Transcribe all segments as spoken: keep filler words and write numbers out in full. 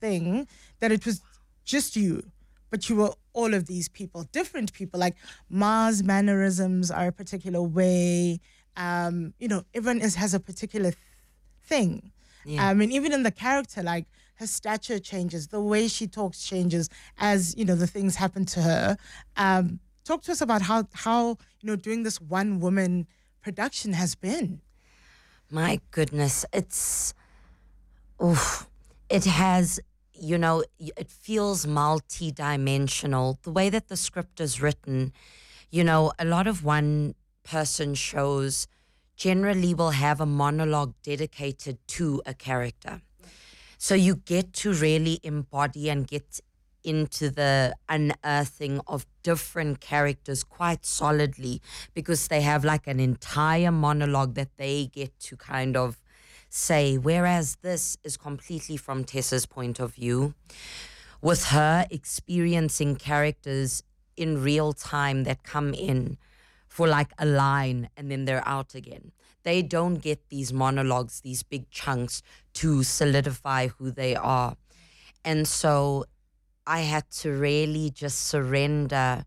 thing that it was just you, but you were all of these people, different people. Like Mars' mannerisms are a particular way. Um, you know, everyone is, has a particular th- thing. Yeah. I mean, even in the character, like her stature changes, the way she talks changes as, you know, the things happen to her. Um, talk to us about how, how, you know, doing this one woman production has been. My goodness, it's, oof, it has, you know, it feels multi-dimensional. The way that the script is written, you know, a lot of one-person shows generally will have a monologue dedicated to a character. So you get to really embody and get into the unearthing of different characters quite solidly, because they have like an entire monologue that they get to kind of say, whereas this is completely from Tessa's point of view, with her experiencing characters in real time that come in for like a line and then they're out again. They don't get these monologues, these big chunks to solidify who they are. And so I had to really just surrender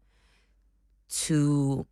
to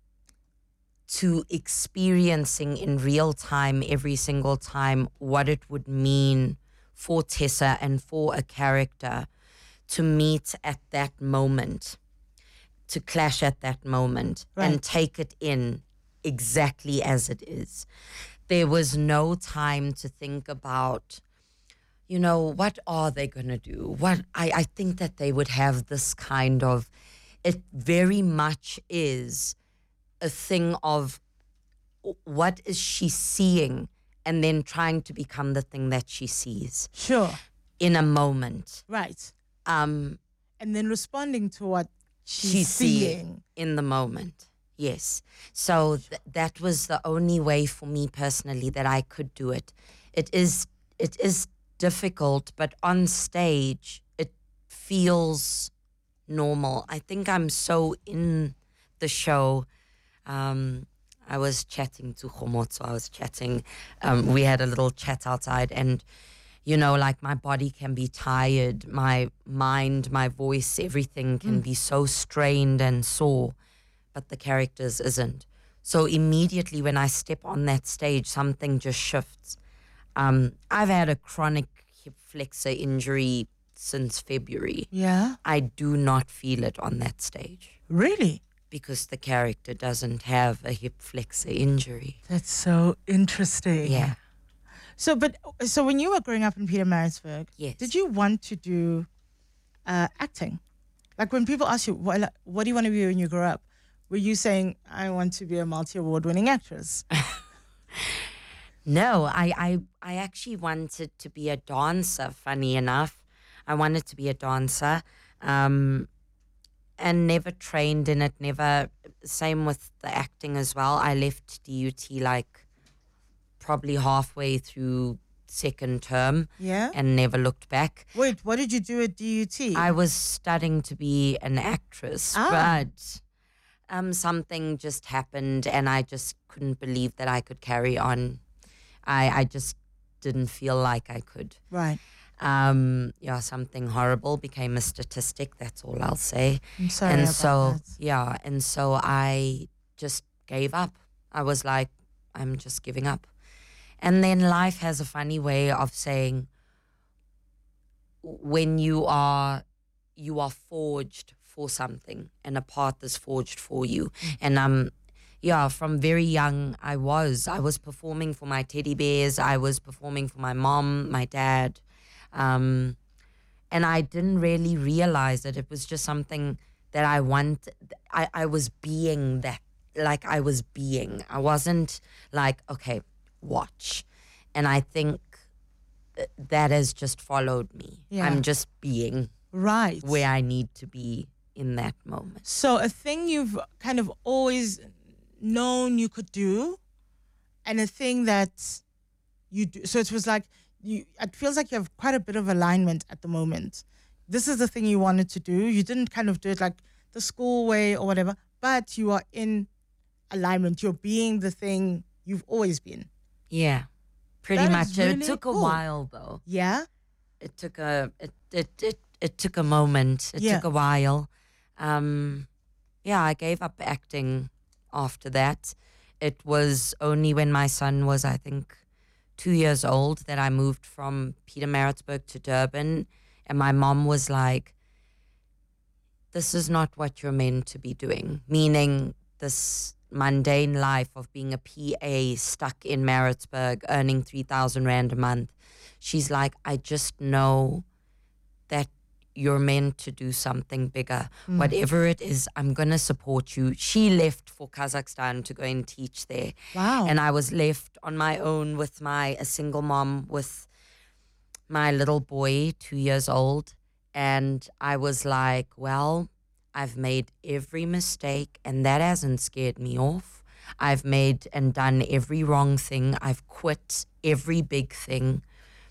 to experiencing in real time every single time what it would mean for Tessa and for a character to meet at that moment, to clash at that moment, Right. and take it in exactly as it is. There was no time to think about, you know, what are they going to do? What I, I think that they would have this kind of, it very much is a thing of what is she seeing and then trying to become the thing that she sees Sure. in a moment. Right. Um, And then responding to what she's, she's seeing. seeing in the moment. Yes. So th- that was the only way for me personally that I could do it. It is it is difficult, but on stage it feels normal. I think I'm so in the show. Um, I was chatting to Khomotso. I was chatting. Um, we had a little chat outside, and you know, like my body can be tired, my mind, my voice, everything can Mm. be so strained and sore, but the characters isn't. So immediately when I step on that stage, something just shifts. Um, I've had a chronic hip flexor injury since February. Yeah. I do not feel it on that stage Really? because the character doesn't have a hip flexor injury. That's so interesting. Yeah. So, but so when you were growing up in Pietermaritzburg, Yes. did you want to do uh, acting? Like when people ask you, what, what do you want to be when you grow up? Were you saying, I want to be a multi-award winning actress? No, I, I, I actually wanted to be a dancer, funny enough. I wanted to be a dancer um, and never trained in it, never, same with the acting as well. I left D U T like probably halfway through second term Yeah. and never looked back. Wait, what did you do at D U T? I was studying to be an actress, Ah. but um, something just happened and I just couldn't believe that I could carry on. I, I just didn't feel like I could. Right. Um, yeah, something horrible became a statistic, that's all I'll say. I'm sorry and about so, that. yeah, and so I just gave up. I was like, I'm just giving up. And then life has a funny way of saying, when you are you are forged for something and a path is forged for you. And um yeah, from very young I was. I was performing for my teddy bears, I was performing for my mom, my dad. Um and I didn't really realize that it was just something that I want I, I was being that like I was being. I wasn't like, okay, watch. And I think that has just followed me. Yeah. I'm just being Right. where I need to be in that moment. So a thing you've kind of always known you could do, and a thing that you do. So it was like, you. It feels like you have quite a bit of alignment at the moment. This is the thing you wanted to do. You didn't kind of do it like the school way or whatever, but you are in alignment. You're being the thing you've always been. Yeah, pretty That much. is It really took a cool. while though. Yeah? it took a it it it, it took a moment. It Yeah. took a while. Um, yeah, I gave up acting after that. It was only when my son was, I think, two years old that I moved from Pietermaritzburg to Durban, and my mom was like, "This is not what you're meant to be doing," meaning this mundane life of being a P A stuck in Maritzburg earning three thousand rand a month. She's like, "I just know that you're meant to do something bigger. Whatever it is, I'm going to support you." She left for Kazakhstan to go and teach there. Wow. And I was left on my own with my, a single mom with my little boy, two years old. And I was like, well, I've made every mistake and that hasn't scared me off. I've made and done every wrong thing. I've quit every big thing.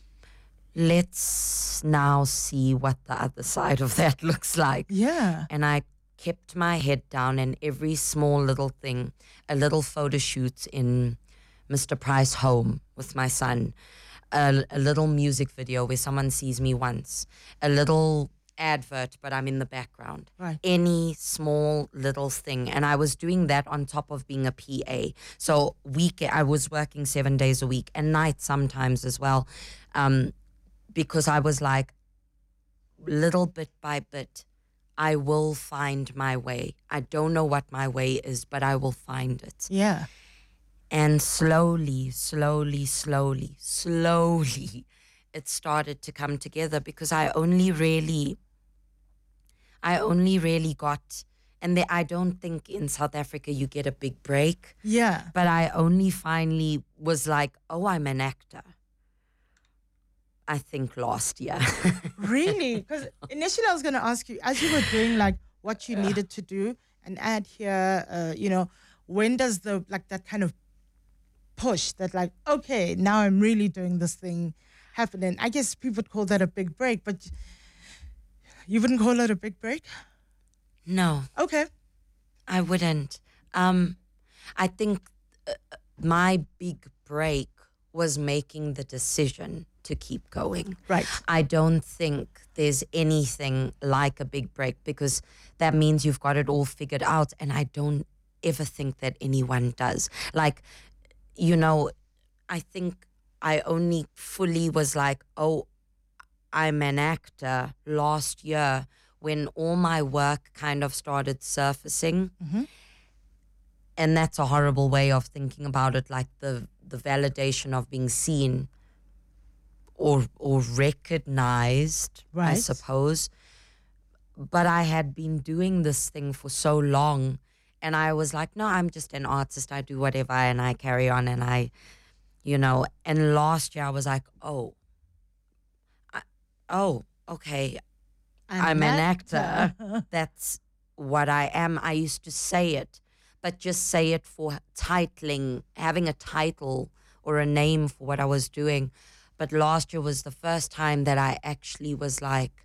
Let's now see what the other side of that looks like. Yeah. And I kept my head down, and every small little thing, a little photo shoot in Mister Price home with my son, a, a little music video where someone sees me once, a little advert, but I'm in the background. Right. Any small little thing. And I was doing that on top of being a P A. So week, I was working seven days a week and nights sometimes as well. Um, because I was like, little bit by bit, I will find my way. I don't know what my way is, but I will find it. Yeah. And slowly, slowly, slowly, slowly, it started to come together, because I only really, I only really got, and the, I don't think in South Africa you get a big break, Yeah. but I only finally was like, oh, I'm an actor. I think last year. Really? Because initially I was going to ask you, as you were doing like what you needed to do, an ad here, uh, you know, when does the, like that kind of push that like, okay, now I'm really doing this thing happen? And I guess people would call that a big break, but you wouldn't call it a big break? No, Okay. I wouldn't. Um, I think uh, my big break was making the decision to keep going. Right. I don't think there's anything like a big break, because that means you've got it all figured out. And I don't ever think that anyone does. Like, you know, I think I only fully was like, oh, I'm an actor last year, when all my work kind of started surfacing. Mm-hmm. And that's a horrible way of thinking about it, like the, the validation of being seen or or recognized, I Right. suppose. But I had been doing this thing for so long, and I was like, no, I'm just an artist. I do whatever, and I carry on, and I, you know. And last year I was like, oh, I, oh, okay, I'm an actor. That's what I am. I used to say it, but just say it for titling, having a title or a name for what I was doing. But last year was the first time that I actually was like,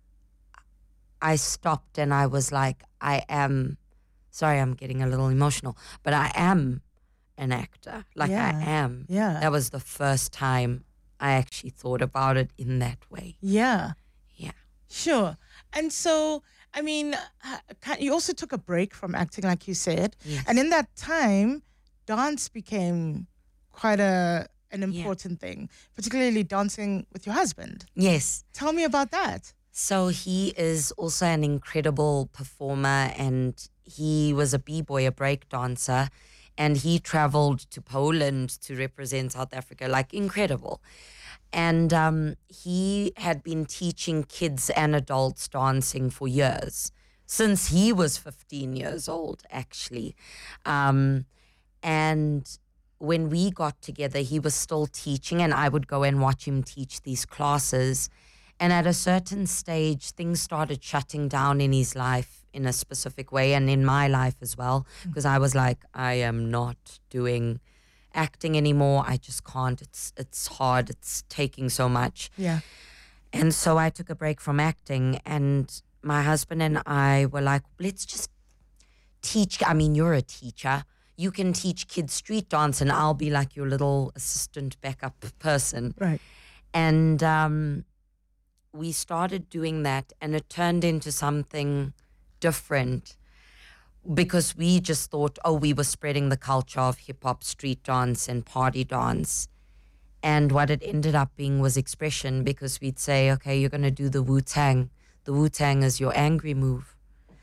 I stopped and I was like, I am, sorry, I'm getting a little emotional, but I am an actor. Like Yeah. I am. Yeah. That was the first time I actually thought about it in that way. Yeah. Yeah. Sure. And so, I mean, uh, ca- you also took a break from acting, like you said. Yes. And in that time, dance became quite a an important thing, particularly dancing with your husband. Yes. Tell me about that. So he is also an incredible performer, and he was a b-boy, a break dancer, and he traveled to Poland to represent South Africa, like incredible. And um, he had been teaching kids and adults dancing for years, since he was fifteen years old, actually. Um, and when we got together, he was still teaching, and I would go and watch him teach these classes. And at a certain stage, things started shutting down in his life in a specific way, and in my life as well, because I was like, I am not doing acting anymore. I just can't. It's it's hard. It's taking so much. Yeah. And so I took a break from acting, and my husband and I were like, let's just teach. I mean, you're a teacher. You can teach kids street dance, and I'll be like your little assistant backup person. Right. And um, we started doing that, and it turned into something different because we just thought, oh, we were spreading the culture of hip-hop, street dance, and party dance. And what it ended up being was expression, because we'd say, okay, you're going to do the Wu-Tang. The Wu-Tang is your angry move.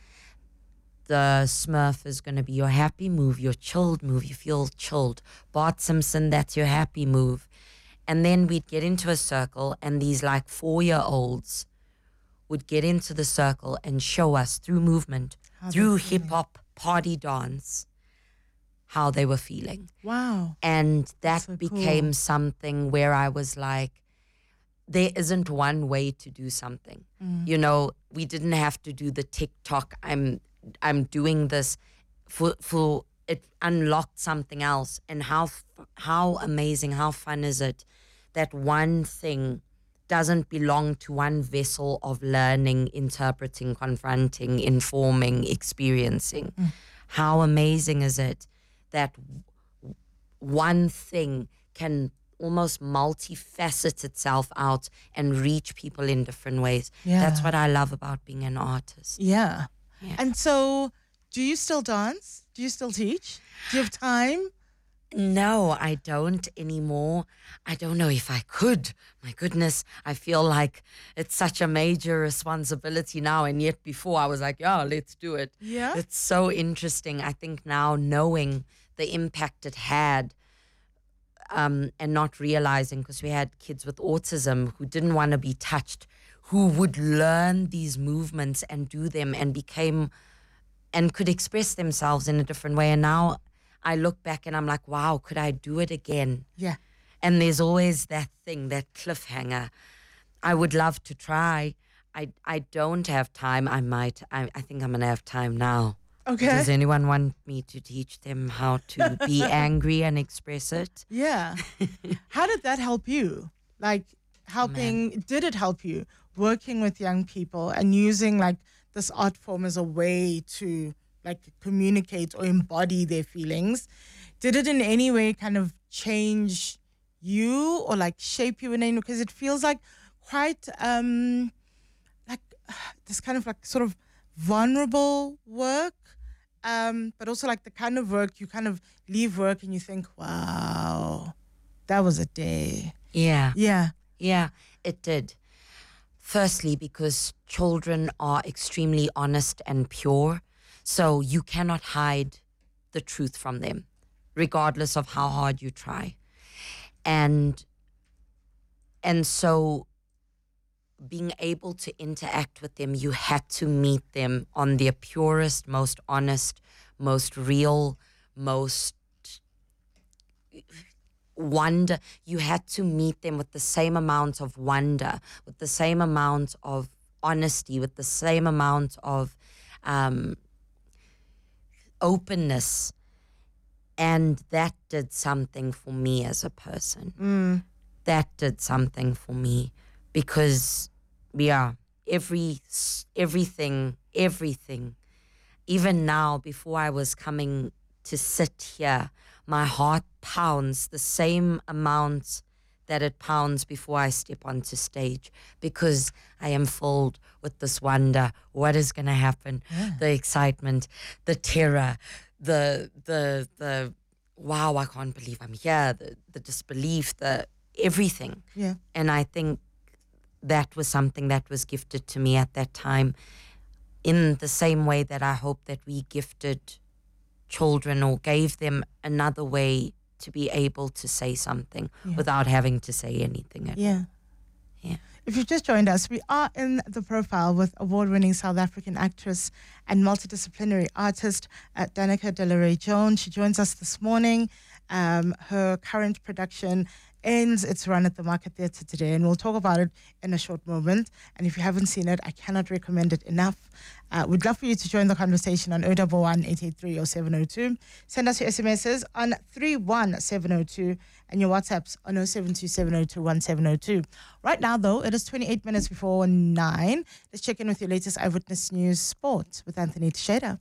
The Smurf is going to be your happy move, your chilled move. You feel chilled. Bart Simpson, that's your happy move. And then we'd get into a circle, and these like four-year-olds would get into the circle and show us through movement, How through they're feeling. hip-hop, party dance, how they were feeling. Wow. And that That's so became cool. something where I was like, there isn't one way to do something. Mm. You know, we didn't have to do the TikTok. I'm I'm doing this for for it unlocked something else. And how f- how amazing, how fun is it that one thing doesn't belong to one vessel of learning, interpreting, confronting, informing, experiencing. Mm. How amazing is it that w- one thing can almost multifacet itself out and reach people in different ways. Yeah. That's what I love about being an artist. Yeah. Yeah. And so, do you still dance? Do you still teach? Do you have time? No, I don't anymore. I don't know if I could. My goodness, I feel like it's such a major responsibility now. And yet before I was like, yeah, let's do it. Yeah. It's so interesting. I think now knowing the impact it had um, and not realizing, because we had kids with autism who didn't want to be touched, who would learn these movements and do them and became and could express themselves in a different way. And now I look back and I'm like, wow, could I do it again? Yeah. And there's always that thing, that cliffhanger. I would love to try. I I don't have time. I might. I, I think I'm going to have time now. Okay. Does anyone want me to teach them how to be angry and express it? Yeah. How did that help you? Like helping, did it help you working with young people and using like this art form as a way to like communicate or embody their feelings? Did it in any way kind of change you or like shape you in any, because it feels like quite um like this kind of like sort of vulnerable work, um, but also like the kind of work you kind of leave work and you think, wow, that was a day. Yeah. Yeah. Yeah, it did. Firstly, because children are extremely honest and pure, so you cannot hide the truth from them, regardless of how hard you try. And and so being able to interact with them, you had to meet them on their purest, most honest, most real, most wonder. You had to meet them with the same amount of wonder, with the same amount of honesty, with the same amount of um, openness. And that did something for me as a person. Mm. That did something for me because, yeah, every everything, everything, even now, before I was coming to sit here, my heart pounds the same amount that it pounds before I step onto stage, because I am filled with this wonder. What is going to happen? Yeah. The excitement, the terror, the the the wow, I can't believe I'm here, the, the disbelief, the everything. Yeah. And I think that was something that was gifted to me at that time, in the same way that I hope that we gifted children or gave them another way to be able to say something Yeah. without having to say anything at all. Yeah. Yeah. If you've just joined us, we are in the profile with award-winning South African actress and multidisciplinary artist uh, Danica De La Ray Jones. She joins us this morning. Um, her current production ends its run at the Market Theatre today, and we'll talk about it in a short moment. And if you haven't seen it, I cannot recommend it enough. Uh, we'd love for you to join the conversation on zero one one, eight eight three, zero seven zero two. Send us your S M Ses on three one seven zero two and your WhatsApps on zero seven two seven zero two one seven zero two. Right now, though, it is twenty-eight minutes before nine. Let's check in with your latest Eyewitness News Sport with Anthony Teixeira.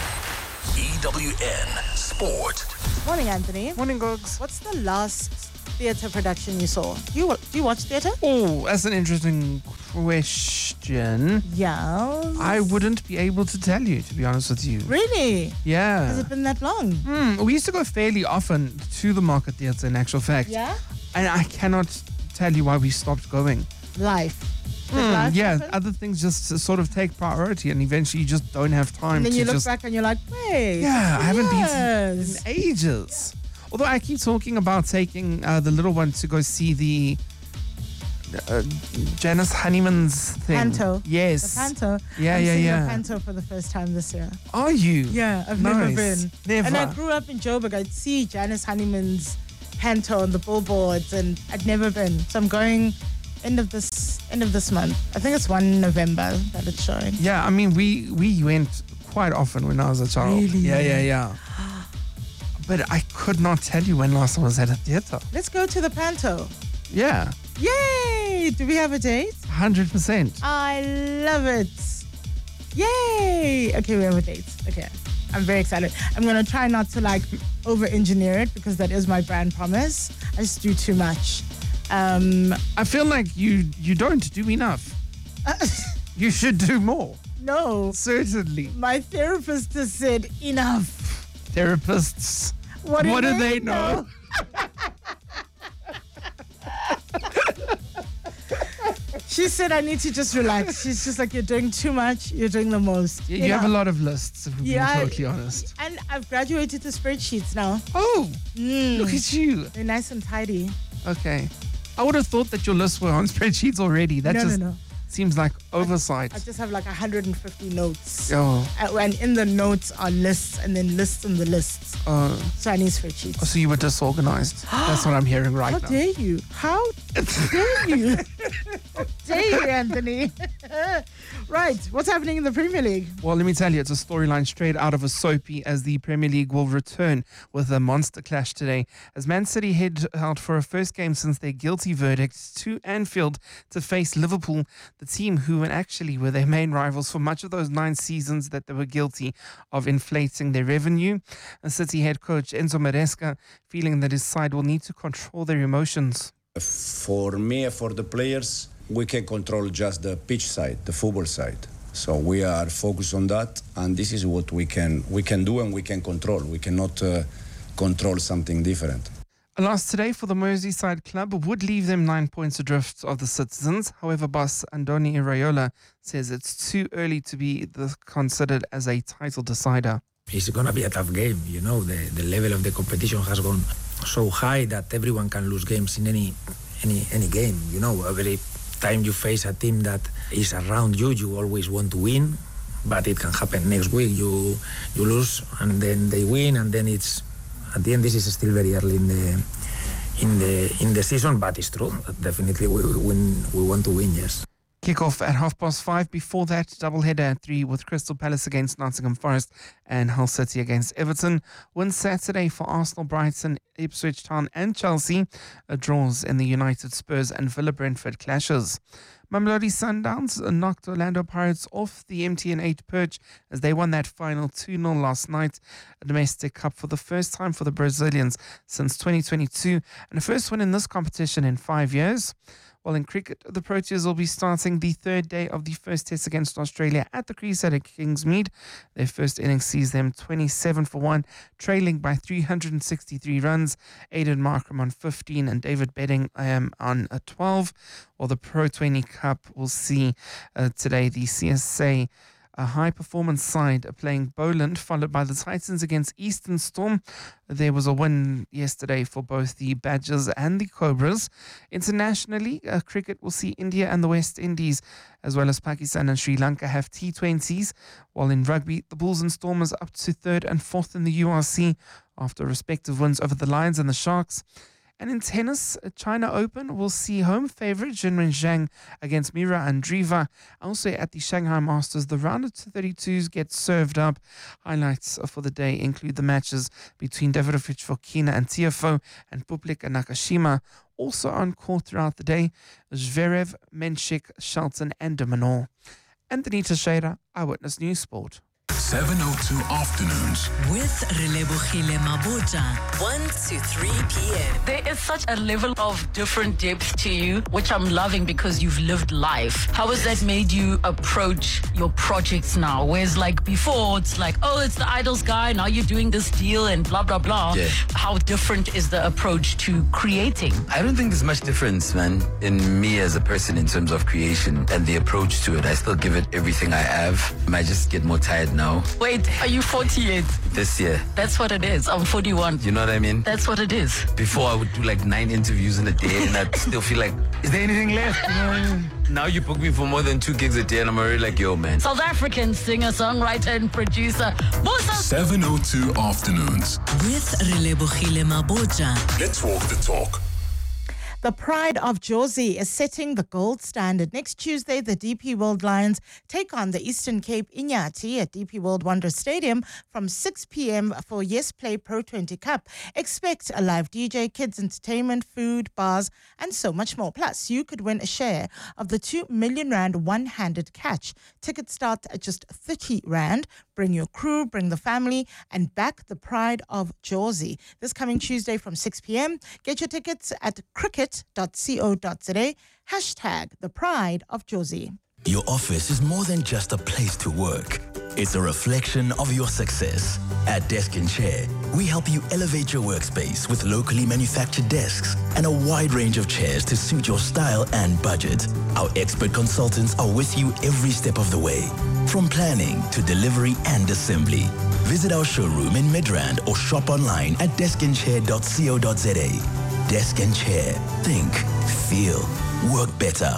E W N Sport. Morning, Anthony. Morning, Gogs. What's the last theatre production you saw? Do you, wa- do you watch theatre? Oh, that's an interesting question. Yeah. I wouldn't be able to tell you, to be honest with you. Really? Has Yeah. it been that long? Hmm, we used to go fairly often to the Market Theatre, in actual fact. Yeah? And I cannot tell you why we stopped going. Life. Did Hmm, life yeah, happen? other things just s- sort of take priority, and eventually you just don't have time And then to you look just. back and you're like, wait. Yeah, I haven't been to- yes. in ages. Although I keep talking about taking uh, the little one to go see the uh, Janice Honeyman's thing. Panto. Yes. The Panto. Yeah, I'm yeah, seeing yeah. the Panto for the first time this year. Are you? Yeah, I've never Nice. been. Never. And I grew up in Joburg. I'd see Janice Honeyman's Panto on the billboards, and I'd never been. So I'm going end of this end of this month. I think it's first November that it's showing. Yeah, I mean, we we went quite often when I was a child. Really? Yeah, yeah, yeah. But I could not tell you when last I was at a theatre. Let's go to the Panto. Yeah, Yay! Do we have a date? one hundred percent. I love it. Yay! Okay, we have a date. Okay. I'm very excited. I'm going to try not to like over engineer it because that is my brand promise. I just do too much. Um, I feel like you you don't do enough. You should do more. no, Certainly. my therapist has said enough. Therapists. What do, What do they, they know? She said I need to just relax. She's just like, you're doing too much. You're doing the most. You, you have a lot of lists, if we're Yeah, I- being totally honest. And I've graduated to spreadsheets now. Oh, Mm. look at you. They're nice and tidy. Okay. I would have thought that your lists were on spreadsheets already. That no, just no, no. seems like oversight. I just have like one hundred fifty notes. Oh, Uh, And in the notes are lists and then lists in the lists. oh. So I need spreadsheets. So you were disorganized. That's what I'm hearing right How now. dare you? How dare you? How dare you, Anthony? Right. What's happening in the Premier League? Well, let me tell you, it's a storyline straight out of a soapy as the Premier League will return with a monster clash today. As Man City head out for a first game since their guilty verdict to Anfield to face Liverpool, the team who actually were their main rivals for much of those nine seasons that they were guilty of inflating their revenue. And City head coach Enzo Maresca feeling that his side will need to control their emotions. For me, for the players, we can control just the pitch side, the football side. So we are focused on that, and this is what we can we can do and we can control. We cannot uh, control something different. A loss today for the Merseyside club would leave them nine points adrift of the Citizens. However, boss Andoni Iraola says it's too early to be the, considered as a title decider. It's going to be a tough game. You know, the, the level of the competition has gone so high that everyone can lose games in any any any game. You know, every time you face a team that is around you, you always want to win, but it can happen next week. You you lose and then they win, and then it's at the end. This is still very early in the in the in the season, but it's true. Definitely, we we, win, we want to win. Yes. Kick-off at half past five. Before that, doubleheader at three with Crystal Palace against Nottingham Forest and Hull City against Everton. Win Saturday for Arsenal, Brighton, Ipswich Town and Chelsea. A draws in the United Spurs and Villa Brentford clashes. Mamelodi Sundowns knocked Orlando Pirates off the M T N eight perch as they won that final two nil last night. A domestic cup for the first time for the Brazilians since twenty twenty-two and the first win in this competition in five years. While in cricket, the Proteas will be starting the third day of the first test against Australia at the crease at Kingsmead. Their first innings sees them twenty-seven for one, trailing by three hundred sixty-three runs. Aidan Markram on fifteen and David Bedding um, on a twelve. While the Pro twenty Cup will see uh, today the C S A a high-performance side playing Boland, followed by the Titans against Eastern Storm. There was a win yesterday for both the Badgers and the Cobras. Internationally, uh, cricket will see India and the West Indies, as well as Pakistan and Sri Lanka, have T twenties, while in rugby, the Bulls and Stormers up to third and fourth in the U R C after respective wins over the Lions and the Sharks. And in tennis, China Open will see home favourite Jinwen Zhang against Mira Andreeva. Also at the Shanghai Masters, the round of thirty-twos get served up. Highlights for the day include the matches between Davidovich Fokina and Tiafoe and Bublik and Nakashima. Also on court throughout the day, Zverev, Menchik, Shelton and de Minaur. Anthony Teixeira, Eyewitness News Sport. seven oh two afternoons with Relebogile Mabotja, one to three p.m. There is such a level of different depth to you, which I'm loving because you've lived life. How has that made you approach your projects now? Whereas like before, it's like, oh, it's the Idols guy, now you're doing this deal and blah, blah, blah. Yeah. How different is the approach to creating? I don't think there's much difference, man, in me as a person in terms of creation and the approach to it. I still give it everything I have. I might just get more tired now. Wait, are you forty-eight? This year. That's what it is. I'm forty-one. You know what I mean? That's what it is. Before I would do like nine interviews in a day and I'd still feel like, is there anything left? You know what I mean? Now you book me for more than two gigs a day and I'm already like, yo, man. South African singer, songwriter and producer, Musa. seven oh two afternoons with Relebogile Mabotja. Let's walk the talk. The Pride of Jozi is setting the gold standard. Next Tuesday, the D P World Lions take on the Eastern Cape Inyati at D P World Wonder Stadium from six p.m. for Yes Play Pro twenty Cup. Expect a live D J, kids entertainment, food, bars, and so much more. Plus, you could win a share of the two million rand one-handed catch. Tickets start at just thirty rand. Bring your crew, bring the family, and back the Pride of Jozi. This coming Tuesday from six p.m. Get your tickets at cricket dot co dot za, hashtag the Pride of Jozi. Your office is more than just a place to work. It's a reflection of your success. At Desk and Chair, we help you elevate your workspace with locally manufactured desks and a wide range of chairs to suit your style and budget. Our expert consultants are with you every step of the way, from planning to delivery and assembly. Visit our showroom in Midrand or shop online at desk and chair dot co dot za. Desk and Chair. Think, feel, work better.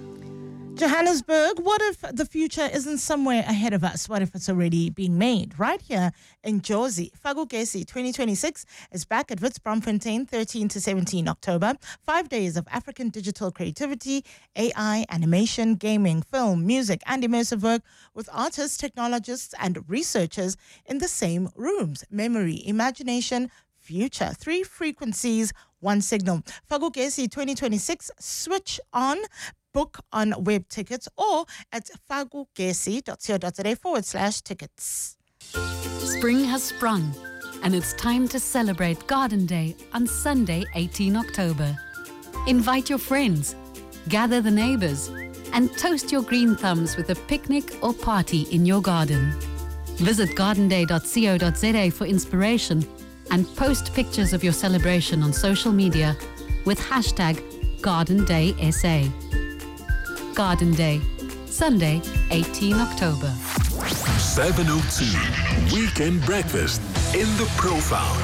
Johannesburg, what if the future isn't somewhere ahead of us? What if it's already being made right here in Jozi? Fagu Gesi twenty twenty-six is back at Wits Bromfontein, thirteen to seventeen October. Five days of African digital creativity, A I, animation, gaming, film, music, and immersive work with artists, technologists, and researchers in the same rooms. Memory, imagination, future. Three frequencies, one signal. Fagu Gesi twenty twenty-six, switch on. Book on web tickets or at fagugesi dot co dot za forward slash tickets. Spring has sprung and it's time to celebrate Garden Day on Sunday, eighteenth October. Invite your friends, gather the neighbors, and toast your green thumbs with a picnic or party in your garden. Visit garden day dot co dot za for inspiration and post pictures of your celebration on social media with hashtag Garden Day S A. Garden Day, Sunday, eighteenth October. seven oh two Weekend Breakfast in the Profile.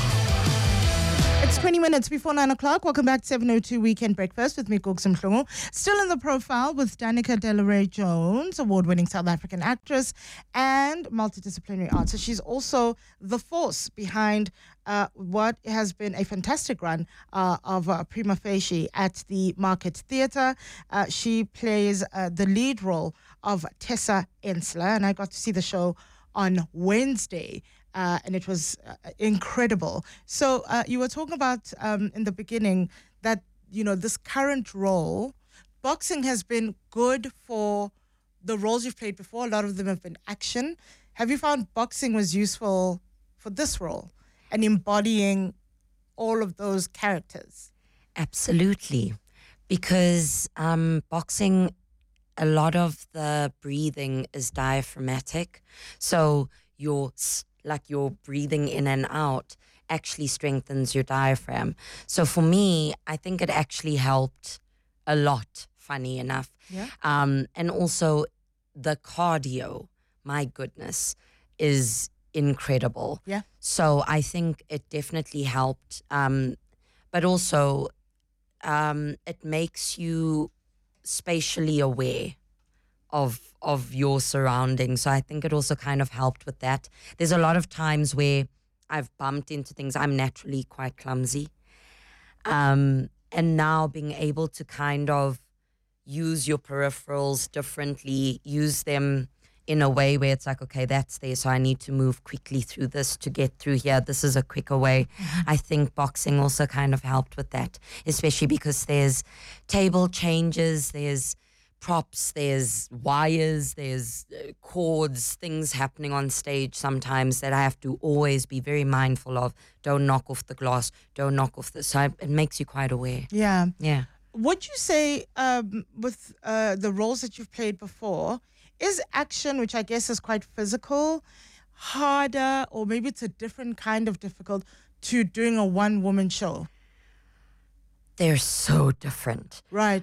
It's twenty minutes before nine o'clock. Welcome back to seven oh two Weekend Breakfast with me, Koks Mhlungu. Still in the profile with Danica Delaray Jones, award-winning South African actress and multidisciplinary artist. She's also the force behind uh, what has been a fantastic run uh, of uh, Prima Facie at the Market Theatre. Uh, she plays uh, the lead role of Tessa Ensler, and I got to see the show on Wednesday. Uh, and it was uh, incredible. So uh, you were talking about um, in the beginning that, you know, this current role, boxing has been good for the roles you've played before. A lot of them have been action. Have you found boxing was useful for this role and embodying all of those characters? Absolutely. Because um, boxing, a lot of the breathing is diaphragmatic. So your like your breathing in and out actually strengthens your diaphragm. So for me, I think it actually helped a lot, funny enough. Yeah. Um, and also the cardio, my goodness, is incredible. Yeah. So I think it definitely helped. Um, but also um, it makes you spatially aware of of your surroundings. So I think it also kind of helped with that. There's a lot of times where I've bumped into things. I'm naturally quite clumsy. Um, and now being able to kind of use your peripherals differently, use them in a way where it's like, okay, that's there, so I need to move quickly through this to get through here. This is a quicker way. Mm-hmm. I think boxing also kind of helped with that, especially because there's table changes, there's props, there's wires, there's uh, cords, things happening on stage sometimes that I have to always be very mindful of. Don't knock off the glass, don't knock off the... So I, it makes you quite aware. Yeah. Yeah. Would you say um, with uh, the roles that you've played before, is action, which I guess is quite physical, harder, or maybe it's a different kind of difficult to doing a one-woman show? They're so different. Right.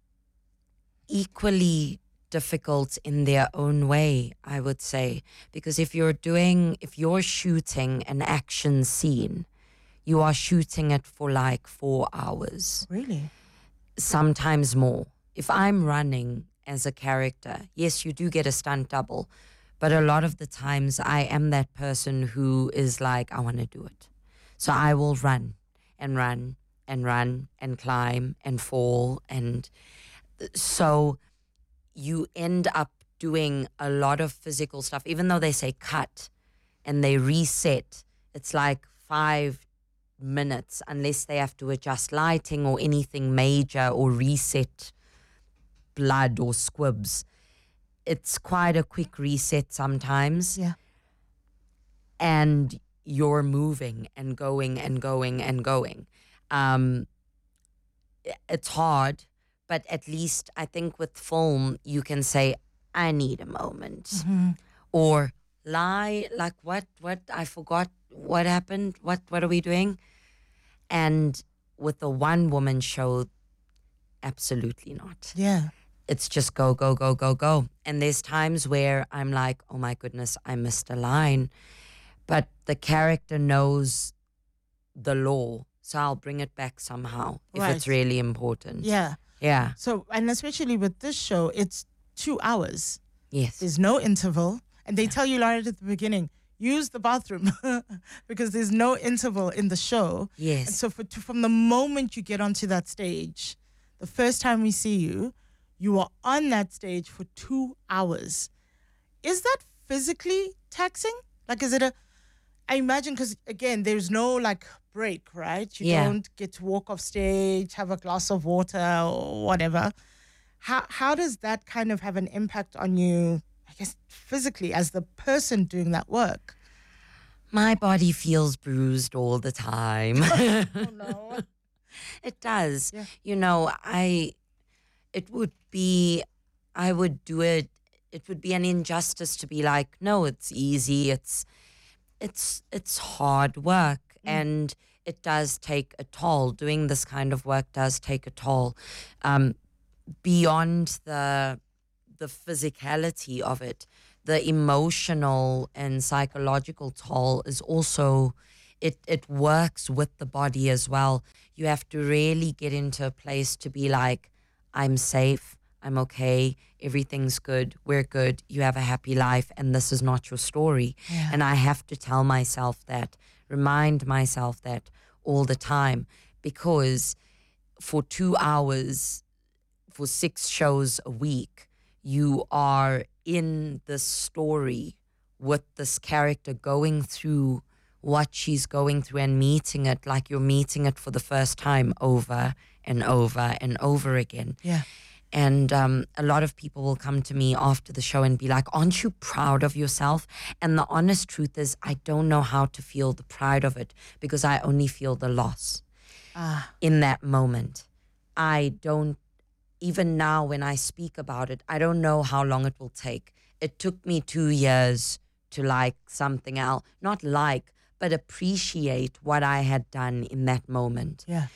Equally difficult in their own way, I would say. Because if you're doing, if you're shooting an action scene, you are shooting it for like four hours. Really? Sometimes more. If I'm running as a character, yes, you do get a stunt double, but a lot of the times I am that person who is like, I want to do it. So I will run and run and run and climb and fall. And so you end up doing a lot of physical stuff, even though they say cut and they reset. It's like five minutes unless they have to adjust lighting or anything major or reset blood or squibs. It's quite a quick reset sometimes. Yeah. And you're moving and going and going and going. Um, it's hard, but at least I think with film, you can say, I need a moment. Mm-hmm. Or lie, like what, what, I forgot what happened, what, what are we doing? And with the one-woman show, absolutely not. Yeah. It's just go, go, go, go, go. And there's times where I'm like, oh my goodness, I missed a line. But the character knows the law, so I'll bring it back somehow if Right. it's really important. Yeah. Yeah. So, and especially with this show, it's two hours. Yes. There's no interval. And they tell you right at the beginning, use the bathroom because there's no interval in the show. Yes. And so for, to, from the moment you get onto that stage, the first time we see you, you are on that stage for two hours. Is that physically taxing? Like, is it a, I imagine, because again, there's no like break, right? You Yeah. don't get to walk off stage, have a glass of water or whatever. How how does that kind of have an impact on you, I guess, physically as the person doing that work? My body feels bruised all the time. Oh no. It does. Yeah. You know, I, it would be, I would do it, it would be an injustice to be like, no, it's easy. It's, it's, it's hard work and it does take a toll. Doing this kind of work does take a toll. Um, beyond the, the physicality of it, the emotional and psychological toll is also, it, it works with the body as well. You have to really get into a place to be like, I'm safe, I'm okay, everything's good, we're good, you have a happy life, and this is not your story. Yeah. And I have to tell myself that, remind myself that all the time, because for two hours, for six shows a week, you are in this story with this character going through what she's going through and meeting it like you're meeting it for the first time over and over and over again. Yeah. And um, a lot of people will come to me after the show and be like, aren't you proud of yourself? And the honest truth is, I don't know how to feel the pride of it because I only feel the loss Ah. in that moment. I don't, even now when I speak about it, I don't know how long it will take. It took me two years to like something else, not like, but appreciate what I had done in that moment. Yeah.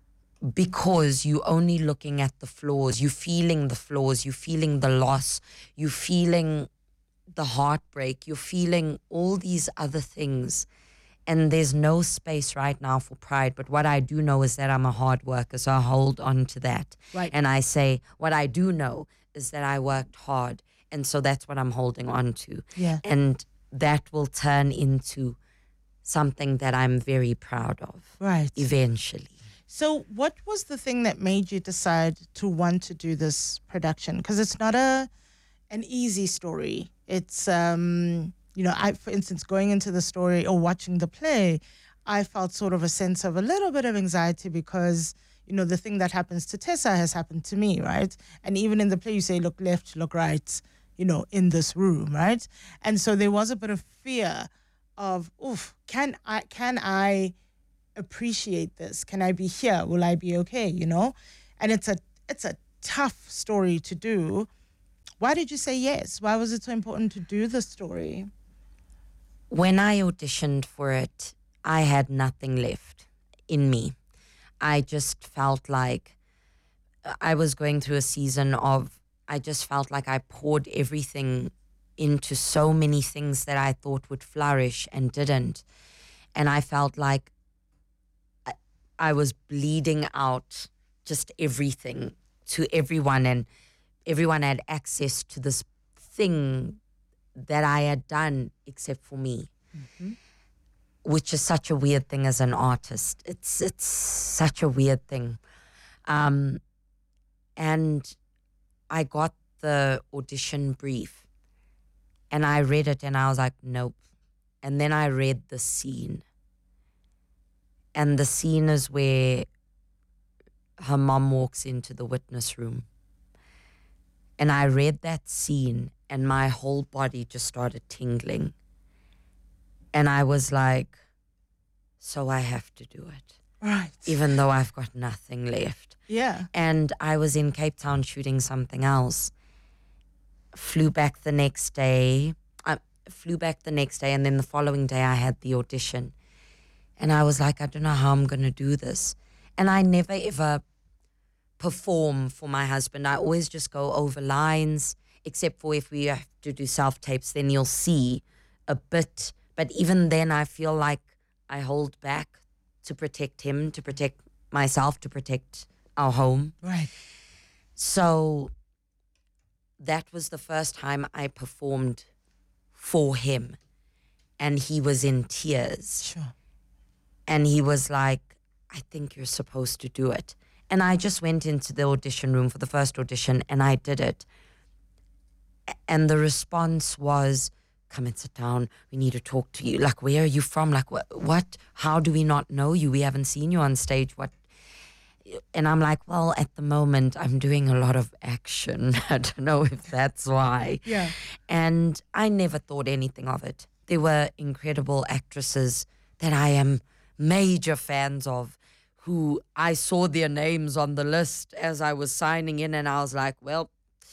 Because you're only looking at the flaws, you're feeling the flaws, you're feeling the loss, you're feeling the heartbreak, you're feeling all these other things. And there's no space right now for pride. But what I do know is that I'm a hard worker, so I hold on to that. Right. And I say, what I do know is that I worked hard. And so that's what I'm holding on to. Yeah. And that will turn into something that I'm very proud of. Right. Eventually. So what was the thing that made you decide to want to do this production? Because it's not a an easy story. It's, um, you know, I, for instance, going into the story or watching the play, I felt sort of a sense of a little bit of anxiety because, you you know, the thing that happens to Tessa has happened to me, right? And even in the play, you say, look left, look right, you know, in this room, right? And so there was a bit of fear of, oof, can I, can I appreciate this? Can I be here? Will I be okay? You know? And it's a, it's a tough story to do. Why did you say yes? Why was it so important to do the story? When I auditioned for it, I had nothing left in me. I just felt like I was going through a season of, I just felt like I poured everything into so many things that I thought would flourish and didn't. And I felt like I, I was bleeding out just everything to everyone, and everyone had access to this thing that I had done except for me. Mm-hmm. Which is such a weird thing as an artist. It's it's such a weird thing. Um, and I got the audition brief and I read it and I was like, nope. And then I read the scene. And the scene is where her mom walks into the witness room. And I read that scene and my whole body just started tingling. And I was like, so I have to do it. Right. Even though I've got nothing left. Yeah. And I was in Cape Town shooting something else. Flew back the next day. I flew back the next day, and then the following day I had the audition. And I was like, I don't know how I'm going to do this. And I never ever perform for my husband. I always just go over lines, except for if we have to do self-tapes, then you'll see a bit. But even then, I feel like I hold back to protect him, to protect myself, to protect our home. Right. So that was the first time I performed for him. And he was in tears. Sure. And he was like, I think you're supposed to do it. And I just went into the audition room for the first audition and I did it. And the response was, come and sit down. We need to talk to you. Like, where are you from? Like, what? What? How do we not know you? We haven't seen you on stage. What? And I'm like, well, at the moment, I'm doing a lot of action. I don't know if that's why. Yeah. And I never thought anything of it. There were incredible actresses that I am major fans of, who I saw their names on the list as I was signing in, and I was like, well,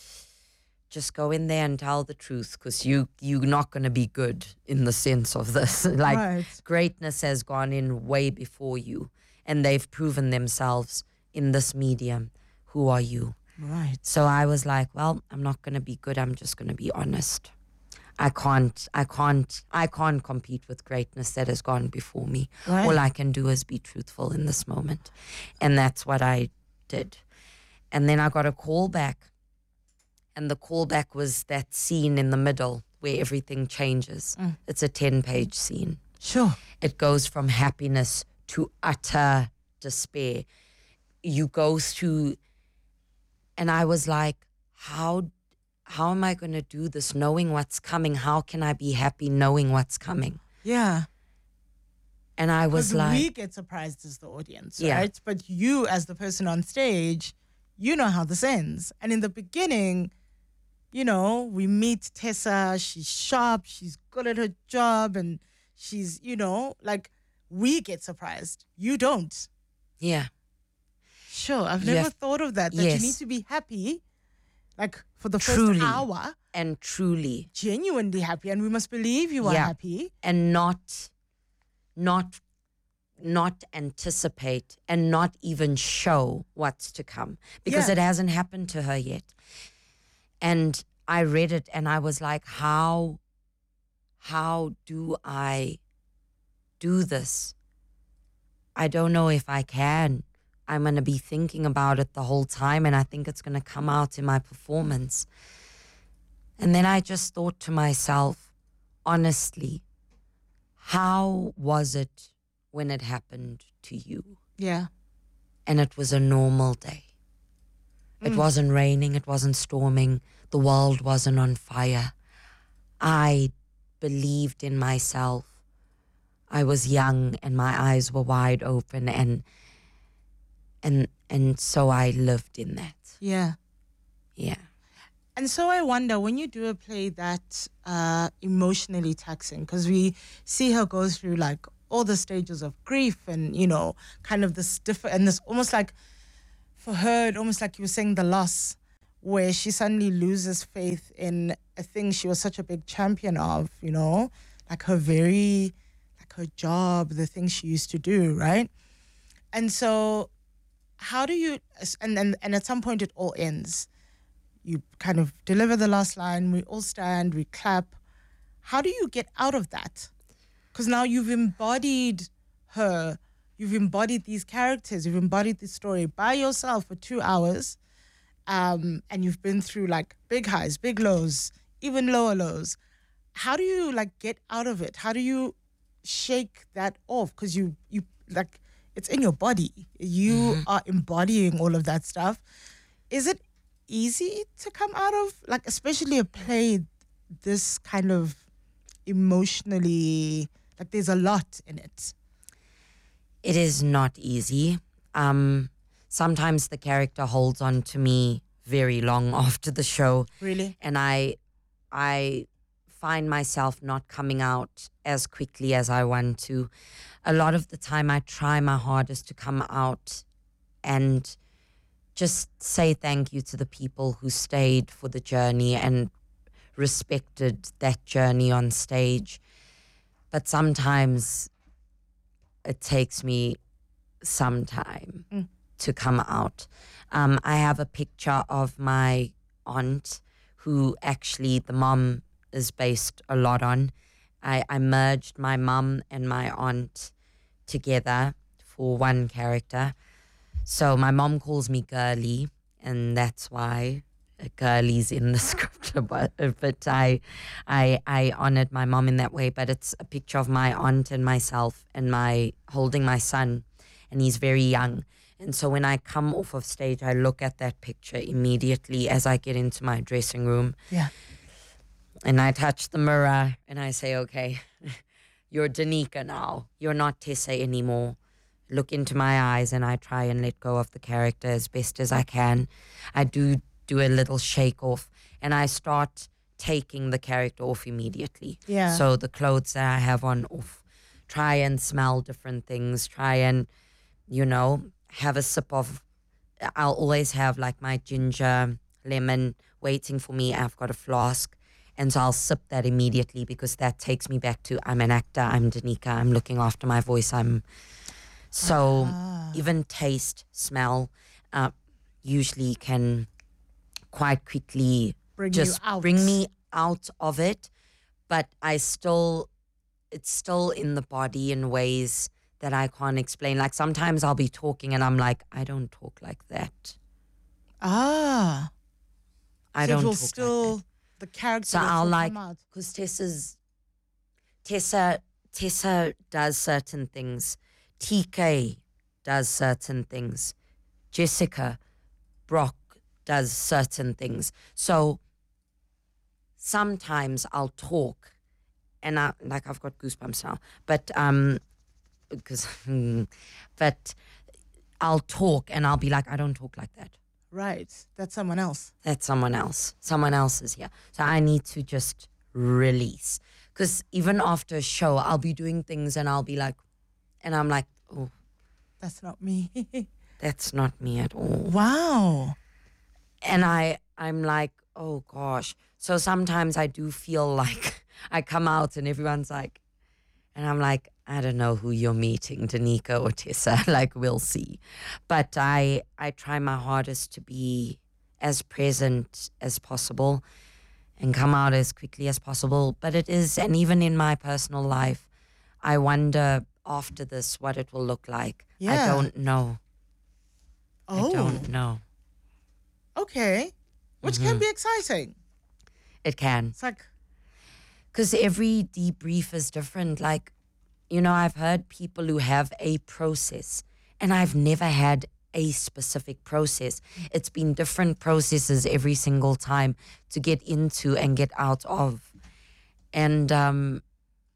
just go in there and tell the truth, because you, you're not going to be good in the sense of this. Like, Right. greatness has gone in way before you, and they've proven themselves in this medium. Who are you? Right. So I was like, well, I'm not going to be good. I'm just going to be honest. I can't, I can't, I can't compete with greatness that has gone before me. Right. All I can do is be truthful in this moment. And that's what I did. And then I got a call back. And the callback was that scene in the middle where everything changes. Mm. It's a ten-page scene. Sure. It goes from happiness to utter despair. You go through, and I was like, how how am I going to do this knowing what's coming? How can I be happy knowing what's coming? Yeah. And I was 'Cause like, we get surprised as the audience, Yeah. right? But you, as the person on stage, you know how this ends. And in the beginning, you know, we meet Tessa. She's sharp. She's good at her job, and she's, you know, like, we get surprised. You don't. yeah, Sure, I've You never have- thought of that. That Yes. you need to be happy, like, for the first Truly. hour, and truly. genuinely happy, and we must believe you are Yeah. happy. And not, not, not anticipate and not even show what's to come, because Yeah. it hasn't happened to her yet. And I read it and I was like, how, how do I do this? I don't know if I can. I'm going to be thinking about it the whole time, and I think it's going to come out in my performance. And then I just thought to myself, honestly, how was it when it happened to you? Yeah. And it was a normal day. It Mm. wasn't raining, it wasn't storming, the world wasn't on fire. I believed in myself. I was young and my eyes were wide open, and and and so I lived in that. Yeah. Yeah. And so I wonder, when you do a play that uh, emotionally taxing, because we see her go through like all the stages of grief and, you know, kind of this different, and this almost like, for her, it almost like you were saying the loss, where she suddenly loses faith in a thing she was such a big champion of, you know, like her very, like her job, the things she used to do, right? And so how do you, and, and, and at some point it all ends. You kind of deliver the last line, we all stand, we clap. How do you get out of that? Because now you've embodied her, you've embodied these characters, you've embodied this story by yourself for two hours, um, and you've been through like big highs, big lows, even lower lows. How do you like get out of it? How do you shake that off? Because you, you like, it's in your body. You mm-hmm. are embodying all of that stuff. Is it easy to come out of, like, especially a play this kind of emotionally, like there's a lot in it? It is not easy. Um, sometimes the character holds on to me very long after the show. Really? And I, I find myself not coming out as quickly as I want to. A lot of the time I try my hardest to come out and just say thank you to the people who stayed for the journey and respected that journey on stage. But sometimes it takes me some time mm. to come out. Um, I have a picture of my aunt, who actually the mom is based a lot on. I, I merged my mum and my aunt together for one character. So my mom calls me Girly, and that's why Girly's in the script. But, but I, I, I honored my mom in that way. But it's a picture of my aunt and myself, and my holding my son, and he's very young. And so when I come off of stage, I look at that picture immediately as I get into my dressing room. Yeah. And I touch the mirror and I say, okay, you're Danica now. You're not Tessa anymore. Look into my eyes, and I try and let go of the character as best as I can. I do do a little shake off, and I start taking the character off immediately. Yeah. So the clothes that I have on off. Try and smell different things. Try and, you know, have a sip of, I'll always have like my ginger, lemon waiting for me. I've got a flask. And so I'll sip that immediately, because that takes me back to, I'm an actor, I'm Danica, I'm looking after my voice, I'm... So ah. even taste, smell, uh, usually can quite quickly bring just you out. bring me out of it. But I still, it's still in the body in ways that I can't explain. Like sometimes I'll be talking and I'm like, I don't talk like that. Ah. I so don't it will talk still, like that. The character So will I'll still like, come out. because Tessa's, Tessa, Tessa does certain things. T K does certain things. Jessica, Brock does certain things. So sometimes I'll talk, and I, like I've got goosebumps now, but um, because, but I'll talk and I'll be like, I don't talk like that. Right, that's someone else. That's someone else. Someone else is here. So I need to just release. Because even after a show, I'll be doing things and I'll be like, and I'm like, oh, that's not me. That's not me at all. Wow. And I, I'm like, oh gosh. So sometimes I do feel like I come out and everyone's like, and I'm like, I don't know who you're meeting, Danica or Tessa. Like, we'll see. But I, I try my hardest to be as present as possible and come out as quickly as possible. But it is, and even in my personal life, I wonder after this what it will look like. Yeah. I don't know. Oh. I don't know. Okay. Which Mm-hmm. can be exciting. It can. It's like, because every debrief is different. Like, you know, I've heard people who have a process, and I've never had a specific process. It's been different processes every single time to get into and get out of. And um,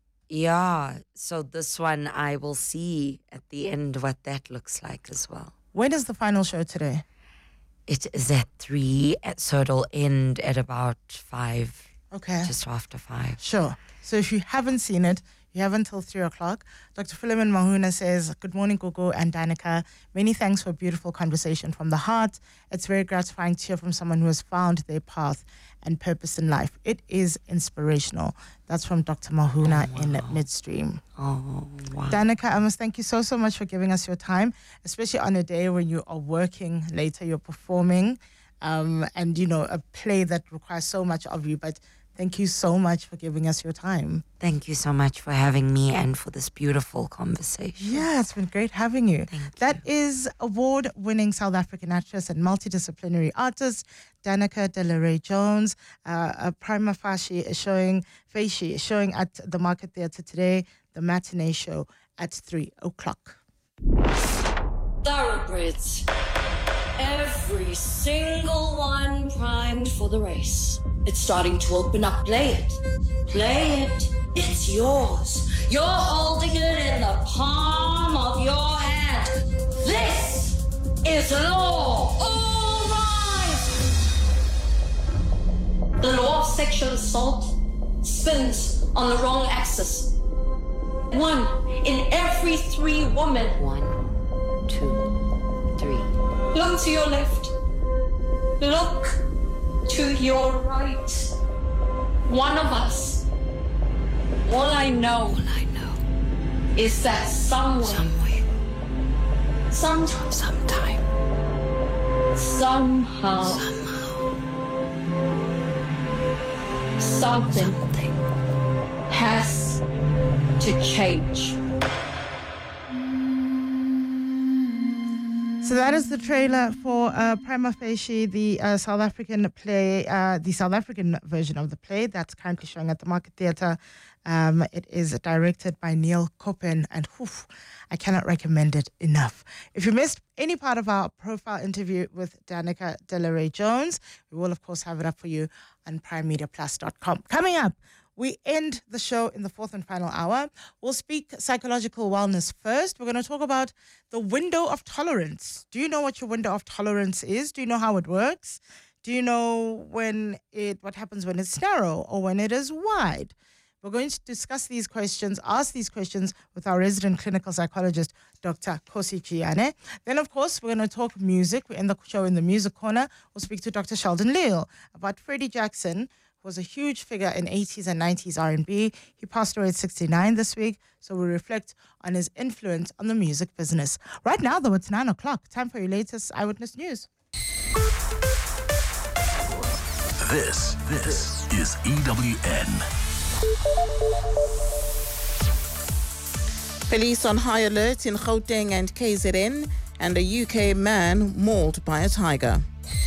yeah, so this one I will see at the end what that looks like as well. When is the final show today? It is at three, so it'll end at about five. Okay. Just after five. Sure. So if you haven't seen it, you have until three o'clock. Doctor Philemon Mahuna says, good morning, Gugu and Danica. Many thanks for a beautiful conversation from the heart. It's very gratifying to hear from someone who has found their path and purpose in life. It is inspirational. That's from Doctor Mahuna oh, wow. in Midstream. Oh, wow. Danica, I must thank you so, so much for giving us your time, especially on a day when you are working later, you're performing, um, and, you know, a play that requires so much of you. But thank you so much for giving us your time. Thank you so much for having me and for this beautiful conversation. Yeah, it's been great having you. Thank that you. is award-winning South African actress and multidisciplinary artist, Danica De La Rey Jones. Uh, a prima facie is showing, facie is showing at the Market Theatre today, the matinee show at three o'clock. Thoroughbreds. Every single one primed for the race. It's starting to open up. Play it. Play it. It's yours. You're holding it in the palm of your hand. This is law. All rise. The law of sexual assault spins on the wrong axis. One in every three women. One, two, three. Look to your left. Look to your right. One of us. All I know, all I know is that somewhere, somewhere, sometime, sometime, somehow, somehow, something, something has to change. So that is the trailer for uh, Prima Facie, the uh, South African play, uh, the South African version of the play that's currently showing at the Market Theatre. Um, it is directed by Neil Koppen, and oof, I cannot recommend it enough. If you missed any part of our profile interview with Danica De La Rey Jones, we will, of course, have it up for you on prime media plus dot com. Coming up, we end the show in the fourth and final hour. We'll speak psychological wellness first. We're going to talk about the window of tolerance. Do you know what your window of tolerance is? Do you know how it works? Do you know when it what happens when it's narrow or when it is wide? We're going to discuss these questions, ask these questions with our resident clinical psychologist, Doctor Kosi Chiane. Then, of course, we're going to talk music. We end the show in the music corner. We'll speak to Doctor Sheldon Leal about Freddie Jackson, was a huge figure in eighties and nineties R and B. He passed away at sixty-nine this week, so we reflect on his influence on the music business. Right now, though, it's nine o'clock. Time for your latest Eyewitness News. This, this is E W N. Police on high alert in Gauteng and K Z N, and a U K man mauled by a tiger.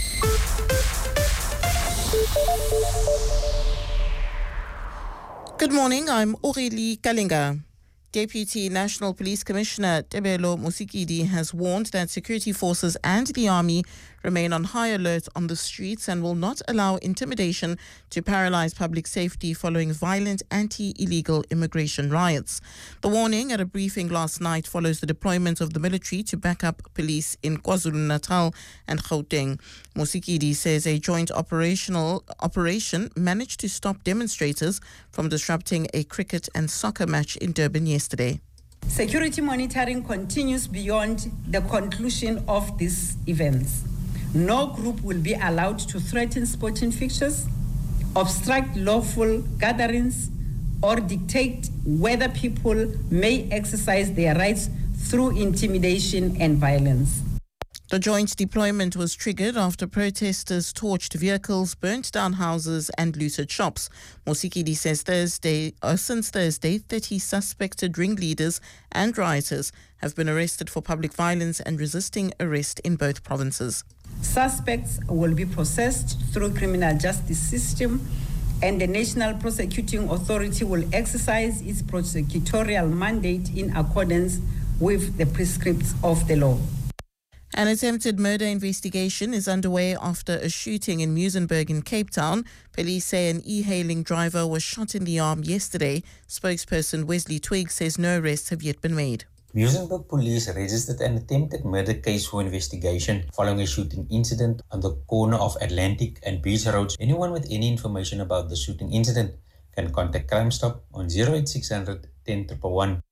Good morning, I'm Aurélie Kalinga. Deputy National Police Commissioner Tebelo Musikidi has warned that security forces and the army remain on high alert on the streets and will not allow intimidation to paralyze public safety following violent anti-illegal immigration riots. The warning at a briefing last night follows the deployment of the military to back up police in KwaZulu-Natal and Gauteng. Musikidi says a joint operational operation managed to stop demonstrators from disrupting a cricket and soccer match in Durban yesterday. Security monitoring continues beyond the conclusion of these events. No group will be allowed to threaten sporting fixtures, obstruct lawful gatherings, or dictate whether people may exercise their rights through intimidation and violence. The joint deployment was triggered after protesters torched vehicles, burnt down houses and looted shops. Musikidi says Thursday, uh, since Thursday, thirty suspected ringleaders and rioters have been arrested for public violence and resisting arrest in both provinces. Suspects will be processed through criminal justice system, and the National Prosecuting Authority will exercise its prosecutorial mandate in accordance with the prescripts of the law. An attempted murder investigation is underway after a shooting in Muizenberg in Cape Town. Police say an e-hailing driver was shot in the arm yesterday. Spokesperson Wesley Twigg says no arrests have yet been made. Muizenberg Police registered an attempted murder case for investigation following a shooting incident on the corner of Atlantic and Beach Roads. Anyone with any information about the shooting incident can contact Crime Stop on zero eight six hundred ten one one one.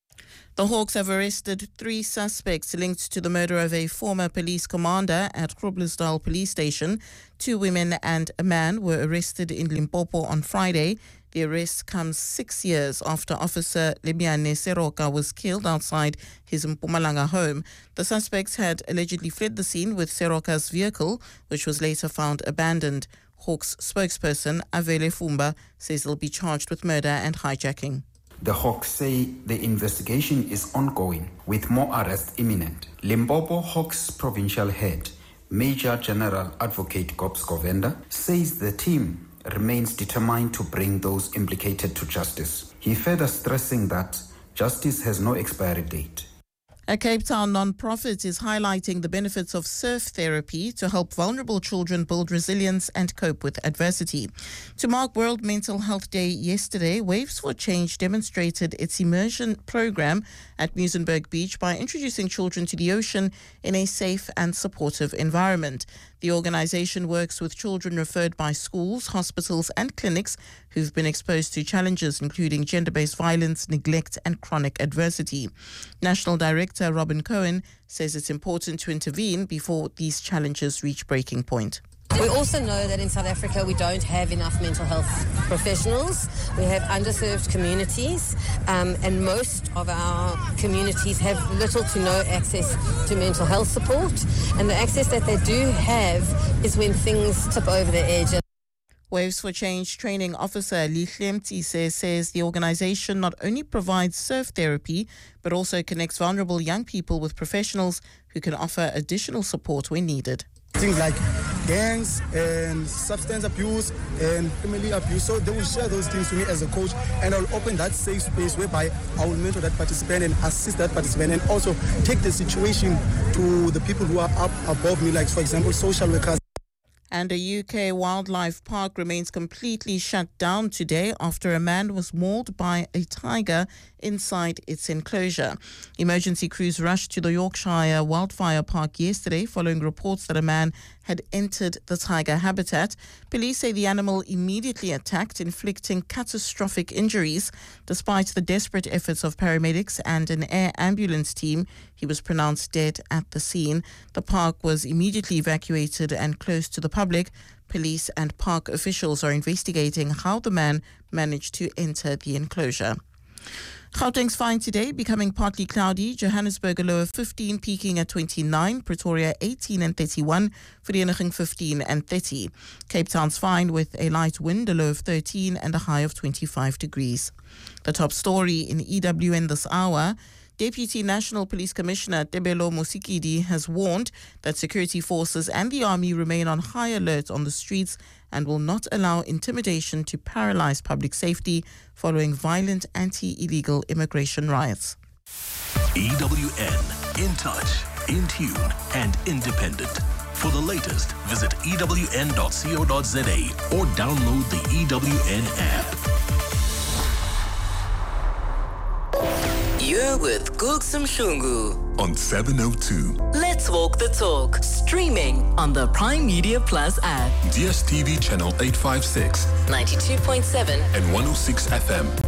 The Hawks have arrested three suspects linked to the murder of a former police commander at Groblersdal police station. Two women and a man were arrested in Limpopo on Friday. The arrest comes six years after Officer Lemiane Seroka was killed outside his Mpumalanga home. The suspects had allegedly fled the scene with Seroka's vehicle, which was later found abandoned. Hawks spokesperson Avele Fumba says they'll be charged with murder and hijacking. The Hawks say the investigation is ongoing, with more arrests imminent. Limpopo Hawks provincial head, Major General Advocate Gobs Govenda, says the team remains determined to bring those implicated to justice. He further stressing that justice has no expiry date. A Cape Town non-profit is highlighting the benefits of surf therapy to help vulnerable children build resilience and cope with adversity. To mark World Mental Health Day yesterday, Waves for Change demonstrated its immersion program at Muizenberg Beach by introducing children to the ocean in a safe and supportive environment. The organization works with children referred by schools, hospitals and clinics who've been exposed to challenges including gender-based violence, neglect and chronic adversity. National Director Robin Cohen says it's important to intervene before these challenges reach breaking point. We also know that in South Africa we don't have enough mental health professionals. We have underserved communities, um, and most of our communities have little to no access to mental health support. And the access that they do have is when things tip over the edge. Waves for Change training officer Lihle Mtise says the organization not only provides surf therapy, but also connects vulnerable young people with professionals who can offer additional support when needed. Things like gangs and substance abuse and family abuse. So they will share those things to me as a coach, and I'll open that safe space whereby I will mentor that participant and assist that participant, and also take the situation to the people who are up above me, like, for example, social workers. And a U K wildlife park remains completely shut down today after a man was mauled by a tiger inside its enclosure. Emergency crews rushed to the Yorkshire Wildfire Park yesterday following reports that a man had entered the tiger habitat. Police say the animal immediately attacked, inflicting catastrophic injuries. Despite the desperate efforts of paramedics and an air ambulance team, he was pronounced dead at the scene. The park was immediately evacuated and closed to the public. Police and park officials are investigating how the man managed to enter the enclosure. Gauteng's fine today, becoming partly cloudy. Johannesburg a low of fifteen, peaking at twenty-nine. Pretoria eighteen and thirty-one. Vereeniging fifteen and thirty. Cape Town's fine with a light wind, a low of thirteen and a high of twenty-five degrees. The top story in E W N this hour. Deputy National Police Commissioner Tebelo Musikidi has warned that security forces and the army remain on high alert on the streets and will not allow intimidation to paralyze public safety following violent anti-illegal immigration riots. E W N, in touch, in tune and independent. For the latest, visit E W N dot co dot za or download the E W N app. You're with Gugsum Shungu on seven oh two. Let's walk the talk. Streaming on the Prime Media Plus app. D S T V channel eight fifty-six, ninety-two point seven and one oh six F M.